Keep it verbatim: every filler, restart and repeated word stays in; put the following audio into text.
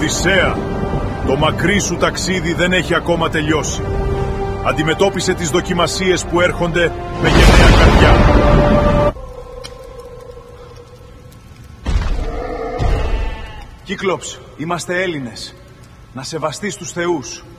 Οδυσσέα, το μακρύ σου ταξίδι δεν έχει ακόμα τελειώσει. Αντιμετώπισε τις δοκιμασίες που έρχονται με γενναία καρδιά. Κύκλοψ, είμαστε Έλληνες. Να σεβαστείς τους θεούς.